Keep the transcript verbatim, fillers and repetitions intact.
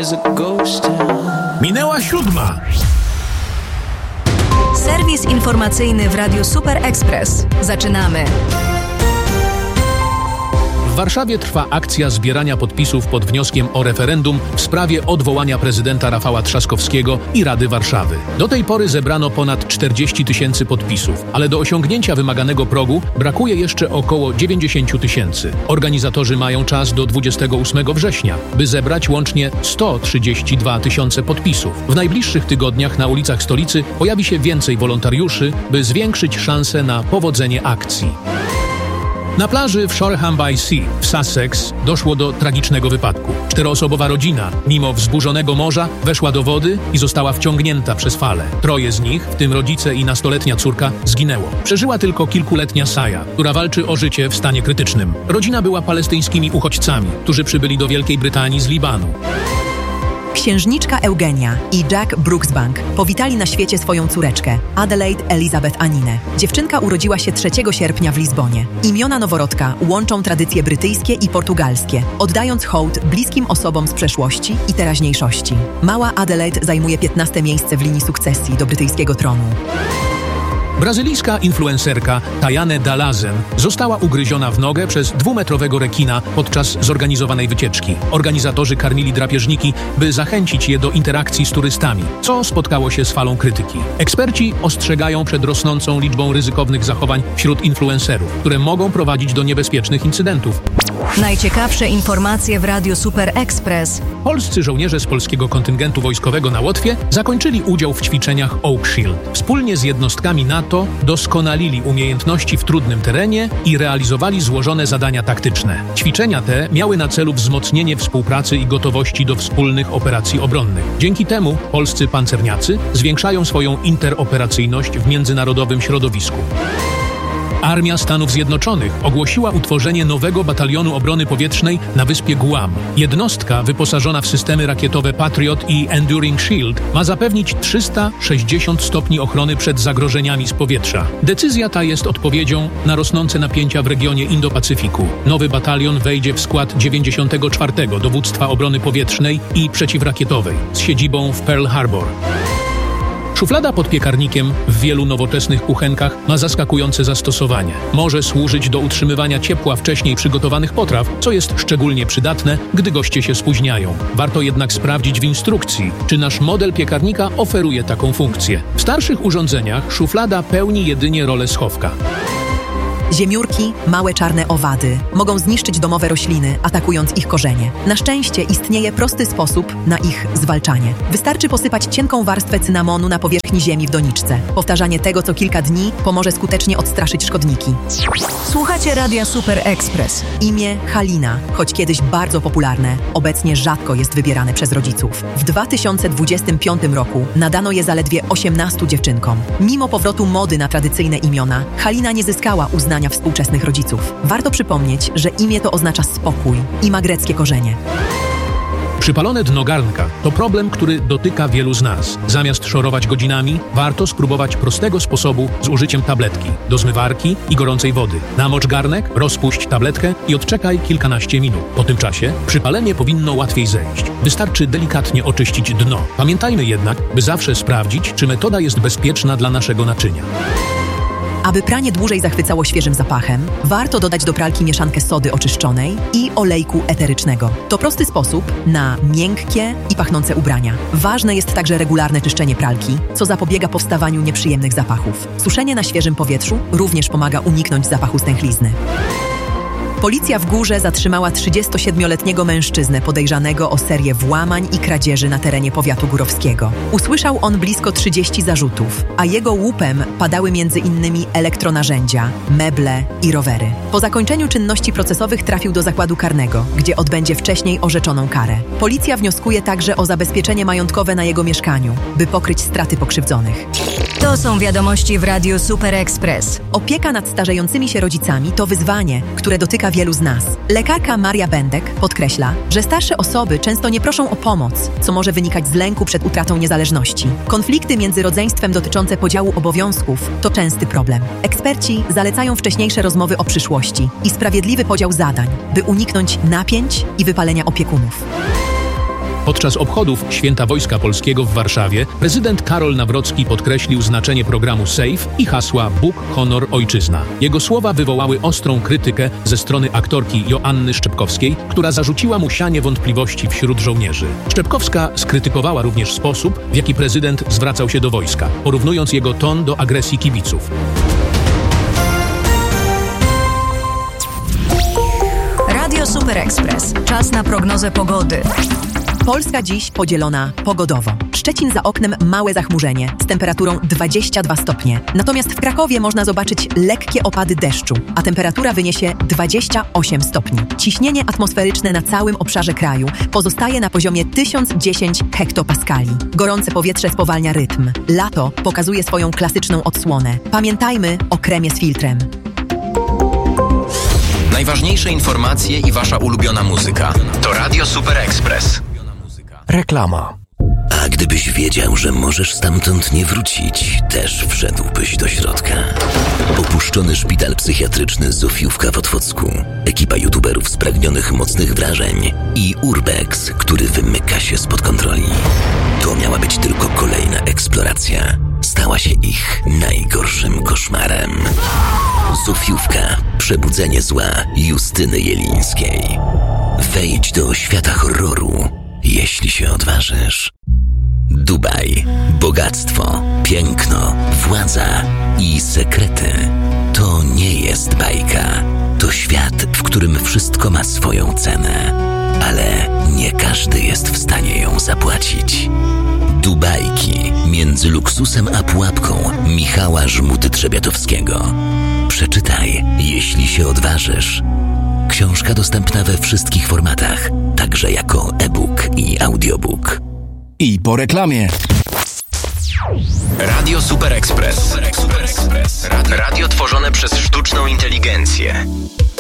is a ghost town. Minęła siódma. Serwis informacyjny w Radiu Super Express. Zaczynamy. W Warszawie trwa akcja zbierania podpisów pod wnioskiem o referendum w sprawie odwołania prezydenta Rafała Trzaskowskiego i Rady Warszawy. Do tej pory zebrano ponad czterdzieści tysięcy podpisów, ale do osiągnięcia wymaganego progu brakuje jeszcze około dziewięćdziesiąt tysięcy. Organizatorzy mają czas do dwudziestego ósmego września, by zebrać łącznie sto trzydzieści dwa tysiące podpisów. W najbliższych tygodniach na ulicach stolicy pojawi się więcej wolontariuszy, by zwiększyć szanse na powodzenie akcji. Na plaży w Shoreham by Sea w Sussex doszło do tragicznego wypadku. Czteroosobowa rodzina, mimo wzburzonego morza, weszła do wody i została wciągnięta przez fale. Troje z nich, w tym rodzice i nastoletnia córka, zginęło. Przeżyła tylko kilkuletnia Saja, która walczy o życie w stanie krytycznym. Rodzina była palestyńskimi uchodźcami, którzy przybyli do Wielkiej Brytanii z Libanu. Księżniczka Eugenia i Jack Brooksbank powitali na świecie swoją córeczkę, Adelaide Elizabeth Aninę. Dziewczynka urodziła się trzeciego sierpnia w Lizbonie. Imiona noworodka łączą tradycje brytyjskie i portugalskie, oddając hołd bliskim osobom z przeszłości i teraźniejszości. Mała Adelaide zajmuje piętnaste miejsce w linii sukcesji do brytyjskiego tronu. Brazylijska influencerka Tayane Dalazem została ugryziona w nogę przez dwumetrowego rekina podczas zorganizowanej wycieczki. Organizatorzy karmili drapieżniki, by zachęcić je do interakcji z turystami, co spotkało się z falą krytyki. Eksperci ostrzegają przed rosnącą liczbą ryzykownych zachowań wśród influencerów, które mogą prowadzić do niebezpiecznych incydentów. Najciekawsze informacje w Radiu Super Express. Polscy żołnierze z polskiego kontyngentu wojskowego na Łotwie zakończyli udział w ćwiczeniach Oak Shield. Wspólnie z jednostkami NATO doskonalili umiejętności w trudnym terenie i realizowali złożone zadania taktyczne. Ćwiczenia te miały na celu wzmocnienie współpracy i gotowości do wspólnych operacji obronnych. Dzięki temu polscy pancerniacy zwiększają swoją interoperacyjność w międzynarodowym środowisku. Armia Stanów Zjednoczonych ogłosiła utworzenie nowego batalionu obrony powietrznej na wyspie Guam. Jednostka wyposażona w systemy rakietowe Patriot i Enduring Shield ma zapewnić trzysta sześćdziesiąt stopni ochrony przed zagrożeniami z powietrza. Decyzja ta jest odpowiedzią na rosnące napięcia w regionie Indo-Pacyfiku. Nowy batalion wejdzie w skład dziewięćdziesiątego czwartego Dowództwa Obrony Powietrznej i Przeciwrakietowej z siedzibą w Pearl Harbor. Szuflada pod piekarnikiem w wielu nowoczesnych kuchenkach ma zaskakujące zastosowanie. Może służyć do utrzymywania ciepła wcześniej przygotowanych potraw, co jest szczególnie przydatne, gdy goście się spóźniają. Warto jednak sprawdzić w instrukcji, czy nasz model piekarnika oferuje taką funkcję. W starszych urządzeniach szuflada pełni jedynie rolę schowka. Ziemiórki, małe czarne owady, mogą zniszczyć domowe rośliny, atakując ich korzenie. Na szczęście istnieje prosty sposób na ich zwalczanie. Wystarczy posypać cienką warstwę cynamonu na powierzchni ziemi w doniczce. Powtarzanie tego co kilka dni pomoże skutecznie odstraszyć szkodniki. Słuchacie Radia Super Express. Imię Halina, choć kiedyś bardzo popularne, obecnie rzadko jest wybierane przez rodziców. W dwa tysiące dwudziestym piątym roku nadano je zaledwie osiemnastu dziewczynkom. Mimo powrotu mody na tradycyjne imiona, Halina nie zyskała uznania współczesnych rodziców. Warto przypomnieć, że imię to oznacza spokój i ma greckie korzenie. Przypalone dno garnka to problem, który dotyka wielu z nas. Zamiast szorować godzinami, warto spróbować prostego sposobu z użyciem tabletki do zmywarki i gorącej wody. Namocz garnek, rozpuść tabletkę i odczekaj kilkanaście minut. Po tym czasie przypalenie powinno łatwiej zejść. Wystarczy delikatnie oczyścić dno. Pamiętajmy jednak, by zawsze sprawdzić, czy metoda jest bezpieczna dla naszego naczynia. Aby pranie dłużej zachwycało świeżym zapachem, warto dodać do pralki mieszankę sody oczyszczonej i olejku eterycznego. To prosty sposób na miękkie i pachnące ubrania. Ważne jest także regularne czyszczenie pralki, co zapobiega powstawaniu nieprzyjemnych zapachów. Suszenie na świeżym powietrzu również pomaga uniknąć zapachu stęchlizny. Policja w Górze zatrzymała trzydziestosiedmioletniego mężczyznę podejrzanego o serię włamań i kradzieży na terenie powiatu górowskiego. Usłyszał on blisko trzydziestu zarzutów, a jego łupem padały między innymi elektronarzędzia, meble i rowery. Po zakończeniu czynności procesowych trafił do zakładu karnego, gdzie odbędzie wcześniej orzeczoną karę. Policja wnioskuje także o zabezpieczenie majątkowe na jego mieszkaniu, by pokryć straty pokrzywdzonych. To są wiadomości w Radiu Super Express. Opieka nad starzejącymi się rodzicami to wyzwanie, które dotyka wielu z nas. Lekarka Maria Bendek podkreśla, że starsze osoby często nie proszą o pomoc, co może wynikać z lęku przed utratą niezależności. Konflikty między rodzeństwem dotyczące podziału obowiązków to częsty problem. Eksperci zalecają wcześniejsze rozmowy o przyszłości i sprawiedliwy podział zadań, by uniknąć napięć i wypalenia opiekunów. Podczas obchodów Święta Wojska Polskiego w Warszawie prezydent Karol Nawrocki podkreślił znaczenie programu SAFE i hasła Bóg, honor, ojczyzna. Jego słowa wywołały ostrą krytykę ze strony aktorki Joanny Szczepkowskiej, która zarzuciła mu sianie wątpliwości wśród żołnierzy. Szczepkowska skrytykowała również sposób, w jaki prezydent zwracał się do wojska, porównując jego ton do agresji kibiców. Radio Super Express. Czas na prognozę pogody. Polska dziś podzielona pogodowo. Szczecin za oknem małe zachmurzenie z temperaturą dwadzieścia dwa stopnie. Natomiast w Krakowie można zobaczyć lekkie opady deszczu, a temperatura wyniesie dwadzieścia osiem stopni. Ciśnienie atmosferyczne na całym obszarze kraju pozostaje na poziomie tysiąc dziesięć hektopaskali. Gorące powietrze spowalnia rytm. Lato pokazuje swoją klasyczną odsłonę. Pamiętajmy o kremie z filtrem. Najważniejsze informacje i wasza ulubiona muzyka. To Radio Super Express. Reklama. A gdybyś wiedział, że możesz stamtąd nie wrócić, też wszedłbyś do środka. Opuszczony szpital psychiatryczny Zofiówka w Otwocku, ekipa youtuberów spragnionych mocnych wrażeń i Urbex, który wymyka się spod kontroli. To miała być tylko kolejna eksploracja. Stała się ich najgorszym koszmarem. Zofiówka. Przebudzenie zła Justyny Jelińskiej. Wejdź do świata horroru, jeśli się odważysz. Dubaj. Bogactwo, piękno, władza i sekrety. To nie jest bajka. To świat, w którym wszystko ma swoją cenę. Ale nie każdy jest w stanie ją zapłacić. Dubajki między luksusem a pułapką Michała Żmuty-Trzebiatowskiego. Przeczytaj, jeśli się odważysz. Książka dostępna we wszystkich formatach, także jako e-book i audiobook. I po reklamie. Radio Super Express. Super Express. Radio tworzone przez sztuczną inteligencję.